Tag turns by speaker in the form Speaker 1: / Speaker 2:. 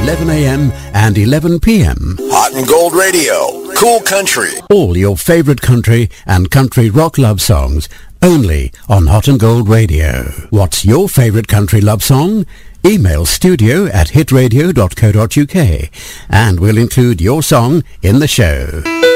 Speaker 1: 11 a.m. and 11 p.m.
Speaker 2: Hot and Gold Radio, Cool Country.
Speaker 1: All your favorite country and country rock love songs, only on Hot and Gold Radio. What's your favorite country love song? Email studio@hitradio.co.uk and we'll include your song in the show.